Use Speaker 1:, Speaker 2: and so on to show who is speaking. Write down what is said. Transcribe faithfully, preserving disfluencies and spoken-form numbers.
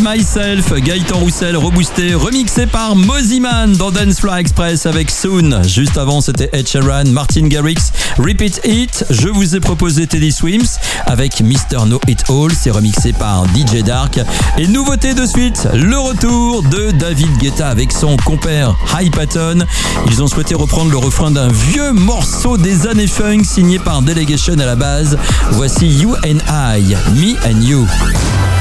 Speaker 1: Myself, Gaëtan Roussel reboosté, remixé par Mosiman dans Dance Floor Express avec Soon. Juste avant, c'était Ed Sheeran, Martin Garrix, Repeat It. Je vous ai proposé Teddy Swims avec mister Know It All, c'est remixé par D J Dark. Et nouveauté de suite, le retour de David Guetta avec son compère High Patton. Ils ont souhaité reprendre le refrain d'un vieux morceau des années funk signé par Delegation à la base. Voici You and I, Me and You.